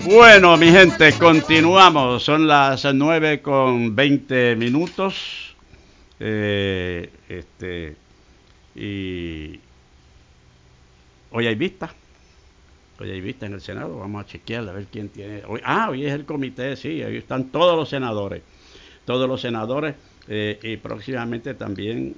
Bueno, mi gente, continuamos. Son las 9:20. Y hoy hay vista. Hoy hay vista en el Senado. Vamos a chequear a ver quién tiene. Hoy es el comité, sí. Ahí están todos los senadores. Todos los senadores. Y próximamente también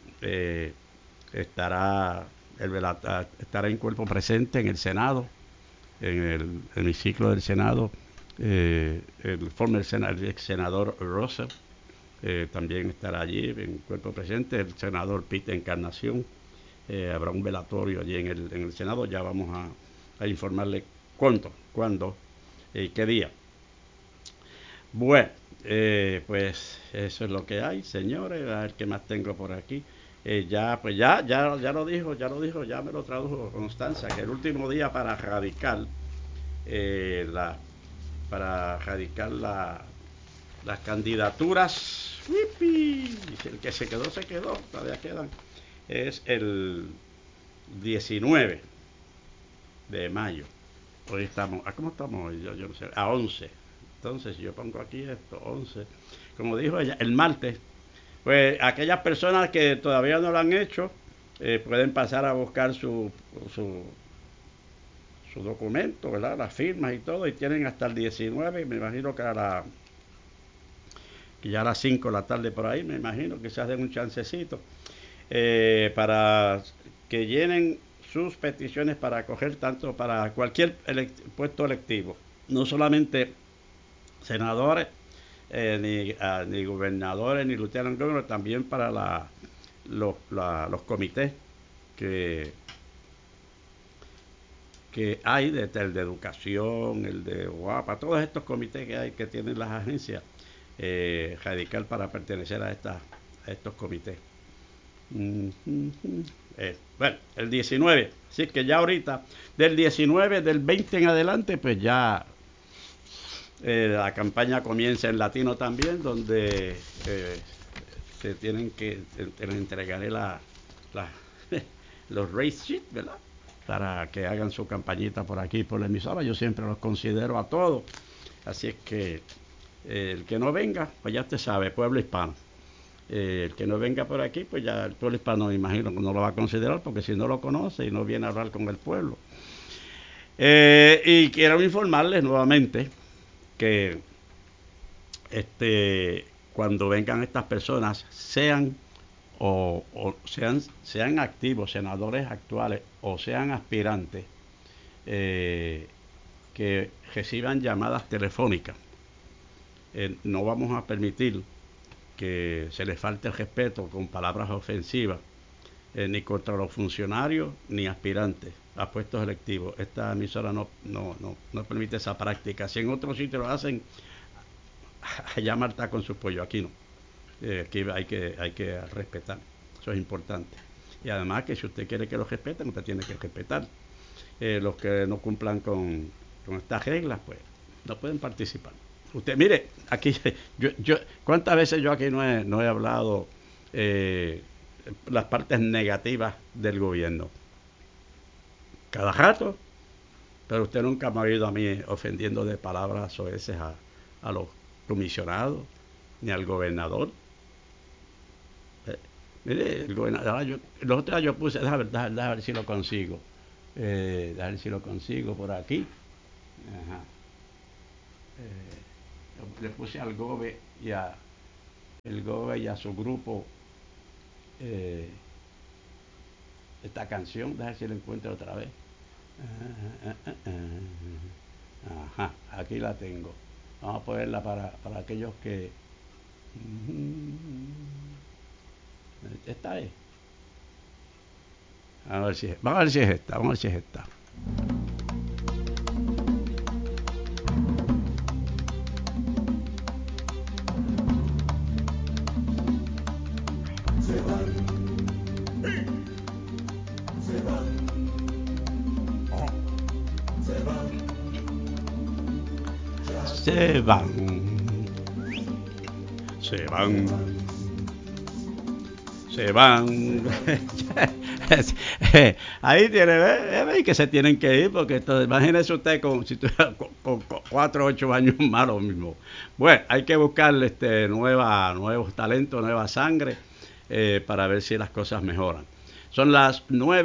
estará estará en cuerpo presente en el Senado, en el hemiciclo del Senado, el ex senador Russell también estará allí en cuerpo presente, el senador Pete Encarnación. Habrá un velatorio allí en el Senado. Ya vamos a informarle cuándo y qué día. Bueno, pues eso es lo que hay, señores. A ver qué más tengo por aquí. Ya lo dijo, ya me lo tradujo Constanza, que el último día para radicar las candidaturas, el que se quedó, todavía quedan, es el 19 de mayo. Hoy estamos, ¿cómo estamos hoy? Yo no sé, a 11. Entonces, si yo pongo aquí esto, 11, como dijo ella, el martes, pues aquellas personas que todavía no lo han hecho, pueden pasar a buscar su documento, ¿verdad? Las firmas y todo, y tienen hasta el 19, me imagino que ya a las 5 de la tarde por ahí, me imagino que se den un chancecito para que llenen sus peticiones para acoger tanto para cualquier puesto electivo, no solamente senadores, ni gobernadores, ni lieutenant governor, también para los comités que hay, el de educación, el de UAPA, todos estos comités que hay, que tienen las agencias, radical para pertenecer a estos comités. Bueno, el 19, así que ya ahorita, del 19, del 20 en adelante, pues ya la campaña comienza en latino también, donde se tienen que entregaré los race sheets, ¿verdad? Para que hagan su campañita por aquí, por la emisora. Yo siempre los considero a todos. Así es que el que no venga, pues ya usted sabe, pueblo hispano. El que no venga por aquí, pues ya el pueblo hispano, me imagino que no lo va a considerar, porque si no lo conoce y no viene a hablar con el pueblo. Y quiero informarles nuevamente que cuando vengan estas personas, sean activos, senadores actuales, o sean aspirantes, que reciban llamadas telefónicas. No vamos a permitir que se les falte el respeto con palabras ofensivas, ni contra los funcionarios ni aspirantes a puestos electivos. Esta emisora no permite esa práctica. Si en otros sitios lo hacen, allá Marta con su pollo, aquí no. Aquí hay que respetar, eso es importante. Y además que si usted quiere que lo respeten, usted tiene que respetar. Los que no cumplan con estas reglas, pues no pueden participar. Usted, mire, aquí ¿cuántas veces yo aquí no he hablado las partes negativas del gobierno? Cada rato, pero usted nunca me ha oído a mí ofendiendo de palabras soeces a los comisionados, ni al gobernador. Mire, el gobernador, los otros yo puse, déjame ver si lo consigo. A ver si lo consigo por aquí. Ajá. Le puse al GOBE y a su grupo esta canción. Déjame ver si la encuentro otra vez. Ajá, aquí la tengo. Vamos a ponerla para aquellos que... Esta es. Vamos a ver si es esta. Se van. Ahí tiene, ve que se tienen que ir, porque entonces, imagínese usted si tuviera con 4 o 8 años más lo mismo. Bueno, hay que buscar nuevos talentos, nueva sangre, para ver si las cosas mejoran. Son las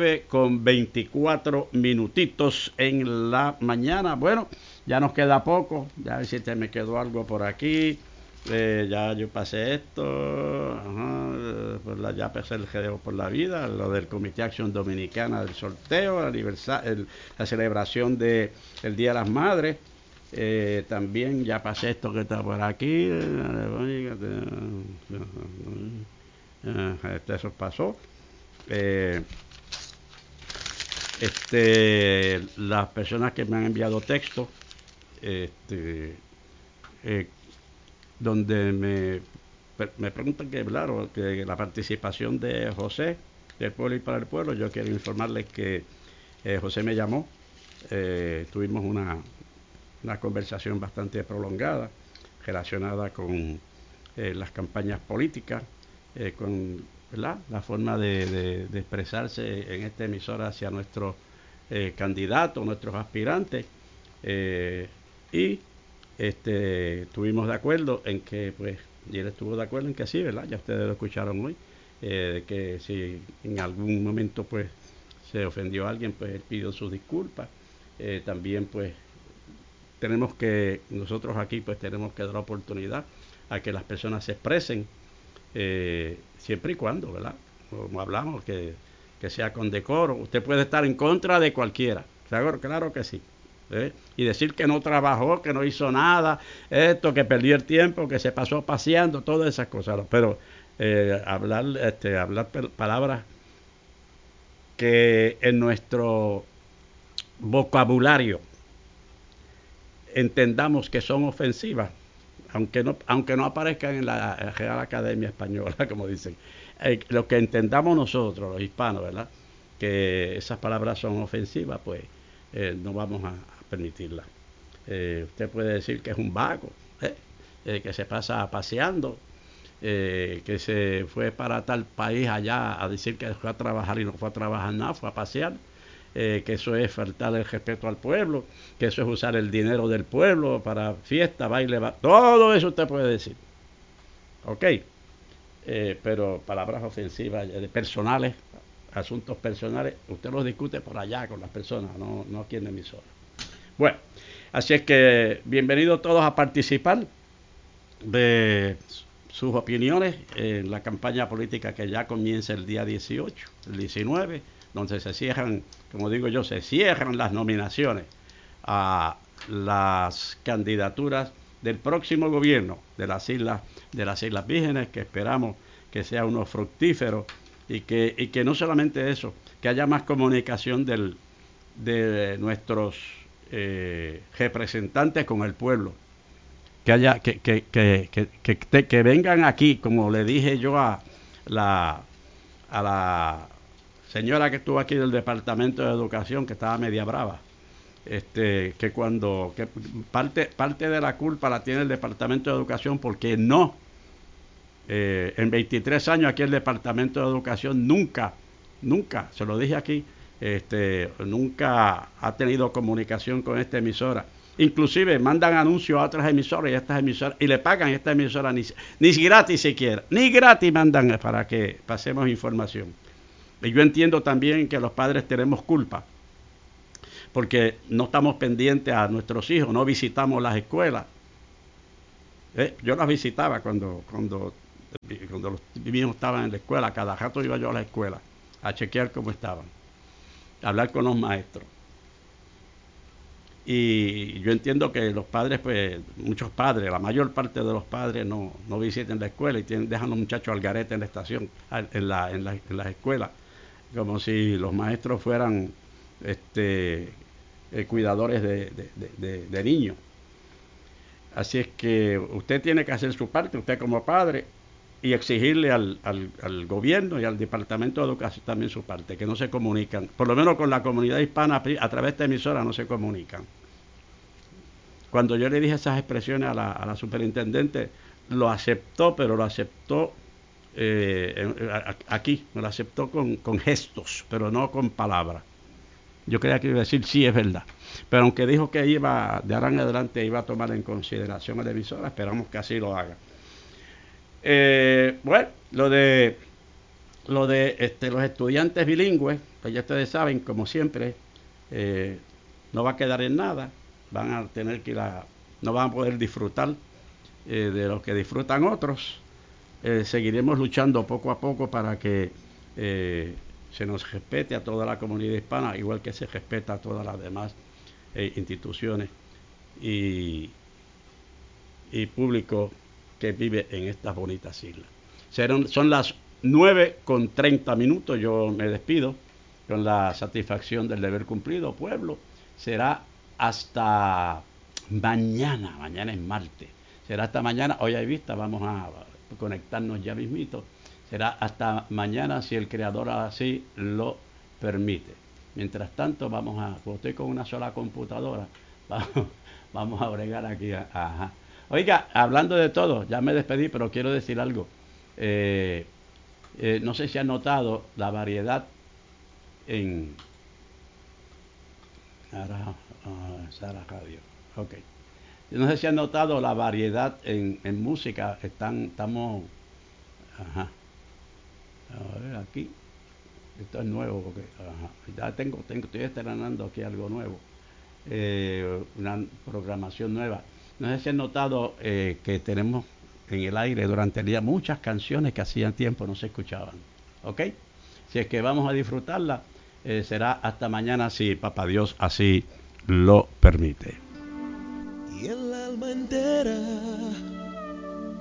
9:24 en la mañana. Bueno, ya nos queda poco. Ya a ver si me quedó algo por aquí. Ya yo pasé esto, ya pasé el GDO por la vida, lo del Comité Acción Dominicana del sorteo, la celebración del Día de las Madres. También ya pasé esto que está por aquí. Eso pasó. Las personas que me han enviado texto, donde me preguntan que, claro, que la participación de José, del pueblo y para el pueblo. Yo quiero informarles que José me llamó, tuvimos una conversación bastante prolongada relacionada con las campañas políticas, con la forma de expresarse en esta emisora hacia nuestros candidatos, nuestros aspirantes, y estuvimos de acuerdo en que, pues, y él estuvo de acuerdo en que sí, ¿verdad? Ya ustedes lo escucharon hoy, que si en algún momento, pues, se ofendió a alguien, pues él pidió sus disculpas. También, pues, nosotros aquí, pues, tenemos que dar la oportunidad a que las personas se expresen, siempre y cuando, ¿verdad? Como hablamos, que sea con decoro. Usted puede estar en contra de cualquiera, claro que sí. Y decir que no trabajó, que no hizo nada, que perdió el tiempo, que se pasó paseando, todas esas cosas. Pero hablar palabras que en nuestro vocabulario entendamos que son ofensivas, aunque no aparezcan en la Real Academia Española, como dicen, lo que entendamos nosotros, los hispanos, ¿verdad? Que esas palabras son ofensivas, pues no vamos a permitirlas. Usted puede decir que es un vago, que se pasa paseando, que se fue para tal país allá a decir que fue a trabajar y no fue a trabajar nada, fue a pasear. Que eso es faltar el respeto al pueblo, que eso es usar el dinero del pueblo para fiesta, baile, todo eso usted puede decir. Ok, pero palabras ofensivas, personales, asuntos personales, usted los discute por allá con las personas, no aquí en la emisora. Bueno, así es que bienvenidos todos a participar de sus opiniones en la campaña política que ya comienza el día 18, el 19, donde se cierran, como digo yo, se cierran las nominaciones a las candidaturas del próximo gobierno de las Islas Vírgenes, que esperamos que sea uno fructífero y que no solamente eso, que haya más comunicación de nuestros representantes con el pueblo, que vengan aquí, como le dije yo a la señora que estuvo aquí del Departamento de Educación, que estaba media brava, que parte de la culpa la tiene el Departamento de Educación, porque en 23 años aquí el Departamento de Educación nunca, se lo dije aquí, nunca ha tenido comunicación con esta emisora. Inclusive mandan anuncios a otras emisoras y le pagan a esta emisora ni gratis siquiera, ni gratis mandan para que pasemos información. Y yo entiendo también que los padres tenemos culpa, porque no estamos pendientes a nuestros hijos, no visitamos las escuelas. Yo las visitaba cuando los niños estaban en la escuela, cada rato iba yo a la escuela a chequear cómo estaban, a hablar con los maestros. Y yo entiendo que los padres, pues muchos padres, la mayor parte de los padres no visiten la escuela y dejan a los muchachos al garete en la estación, en las escuelas, como si los maestros fueran cuidadores de niños. Así es que usted tiene que hacer su parte, usted como padre, y exigirle al gobierno y al Departamento de Educación también su parte, que no se comunican, por lo menos con la comunidad hispana a través de esta emisora no se comunican. Cuando yo le dije esas expresiones a la superintendente, lo aceptó, pero lo aceptó aquí me lo aceptó con gestos, pero no con palabras. Yo creía que iba a decir sí, es verdad. Pero aunque dijo que iba, de ahora en adelante, iba a tomar en consideración a la emisora, esperamos que así lo haga. Bueno, lo de los estudiantes bilingües, pues ya ustedes saben, como siempre, no va a quedar en nada. Van a tener que no van a poder disfrutar de lo que disfrutan otros. Seguiremos luchando poco a poco para que se nos respete a toda la comunidad hispana, igual que se respeta a todas las demás instituciones y público que vive en estas bonitas islas. Son las 9:30. Yo me despido con la satisfacción del deber cumplido, pueblo. Será hasta mañana. Mañana es martes. Será hasta mañana. Hoy hay vista, vamos a conectarnos ya mismito. Será hasta mañana si el Creador así lo permite. Mientras tanto, como estoy con una sola computadora, vamos a bregar aquí. Ajá. Oiga, hablando de todo, ya me despedí, pero quiero decir algo. No sé si han notado la variedad en Sara Radio. Ok. No sé si han notado la variedad en música. Estamos. Ajá. A ver, aquí. Esto es nuevo porque. Ajá. Ya estoy estrenando aquí algo nuevo. Una programación nueva. No sé si han notado que tenemos en el aire durante el día muchas canciones que hacían tiempo no se escuchaban. ¿Ok? Si es que vamos a disfrutarla, será hasta mañana si Papá Dios así lo permite. Y el alma entera